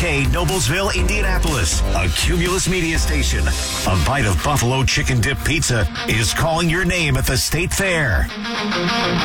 WKOK Noblesville, Indianapolis, a Cumulus media station. A bite of buffalo chicken dip pizza is calling your name at the State Fair.